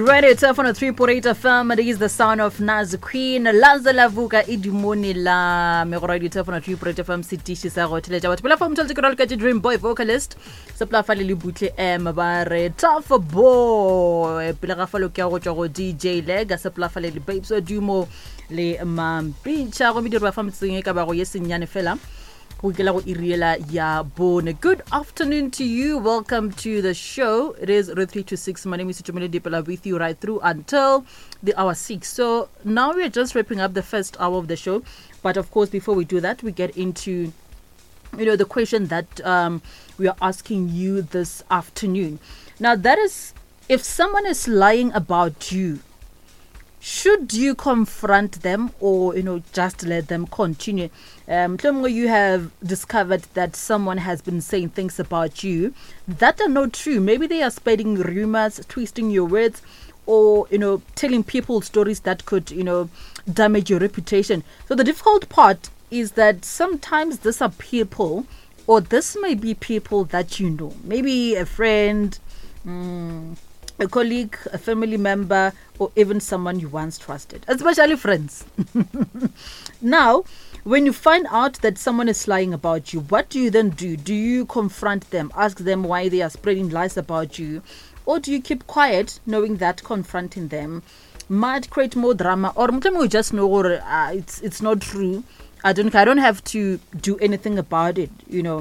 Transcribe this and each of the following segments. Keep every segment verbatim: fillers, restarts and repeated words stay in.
Radio Telephone three point eight F M. It is the sound of Naz Queen. Laza Lavuka idumoni la me Radio Telephone three point eight F M sitishi sa go tleja batho pela from tell ke ke Dream Boy vocalist. Sepla fa le le butle em ba re tough boy. Pela ga fa lo ke go tswa go D J Leg sepla fa le le babes dumo le mampicha go midiro ba fa mtseng ka ba go yesenyane fela. Good afternoon to you. Welcome to the show. It is three to six. My name is Chumele Dipela with you right through until the hour six. So now we're just wrapping up the first hour of the show. But of course, before we do that, we get into, you know, the question that um, we are asking you this afternoon. Now, that is, if someone is lying about you, should you confront them or, you know, just let them continue? Um, you have discovered that someone has been saying things about you that are not true. Maybe they are spreading rumors, twisting your words, or, you know, telling people stories that could, you know, damage your reputation. So the difficult part is that sometimes these are people, or this may be people that you know. Maybe a friend, mm, a colleague, a family member, or even someone you once trusted, especially friends. Now, when you find out that someone is lying about you, what do you then do? Do you confront them, ask them why they are spreading lies about you? Or do you keep quiet, knowing that confronting them might create more drama? Or you just know uh, it's it's not true. I don't I don't have to do anything about it, you know.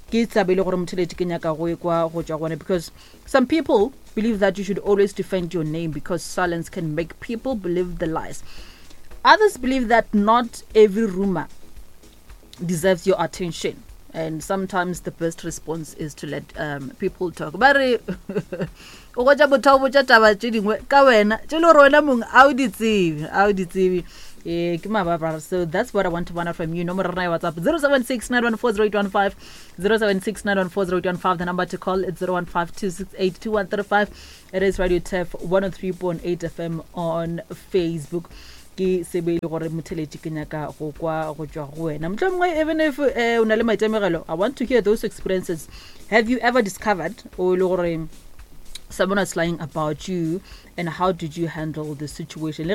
Because some people believe that you should always defend your name because silence can make people believe the lies. Others believe that not every rumor deserves your attention, and sometimes the best response is to let um, people talk. So that's what I want to find out from you. Number nine WhatsApp zero seven six nine one four zero eight one five zero seven six nine one four zero eight one five. The number to call is zero one five two six eight two one three five. It is Radio T F one oh three point eight F M on Facebook. Even if I want to hear those experiences. Have you ever discovered or someone is lying about you, and how did you handle the situation?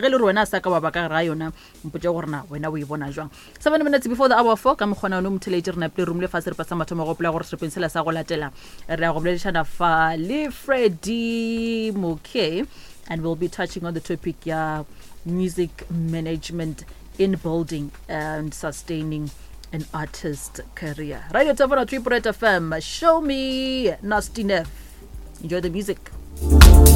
Seven minutes before the hour four, I'm going to tell you room le faser pasa mathomo go pla go re pensela sa go latela re go bolelishana fa le Freddie Moke, and we'll be touching on the topic ya music management in building and sustaining an artist career. Radio Tavana three point eight F M. Show me Nasty Neff. Enjoy the music.